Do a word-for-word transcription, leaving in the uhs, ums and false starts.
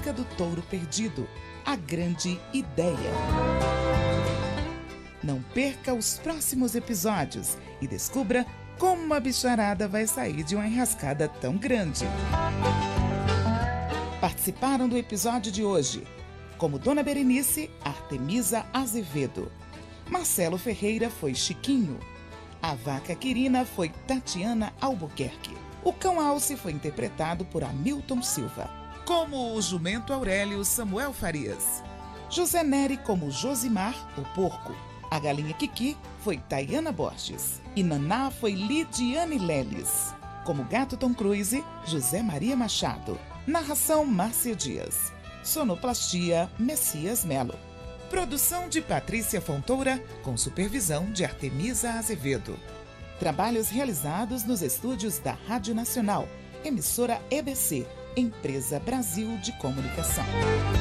busca do touro perdido, a grande ideia. Não perca os próximos episódios e descubra como a bicharada vai sair de uma enrascada tão grande. Participaram do episódio de hoje, como Dona Berenice, Artemisa Azevedo. Marcelo Ferreira foi Chiquinho. A vaca Quirina foi Tatiana Albuquerque. O cão Alce foi interpretado por Hamilton Silva. Como o jumento Aurélio, Samuel Farias. José Neri como Josimar, o porco. A galinha Kiki foi Tayana Borges. E Naná foi Lidiane Leles. Como gato Tom Cruise, José Maria Machado. Narração Márcia Dias. Sonoplastia Messias Melo. Produção de Patrícia Fontoura, com supervisão de Artemisa Azevedo. Trabalhos realizados nos estúdios da Rádio Nacional, emissora E B C, Empresa Brasil de Comunicação.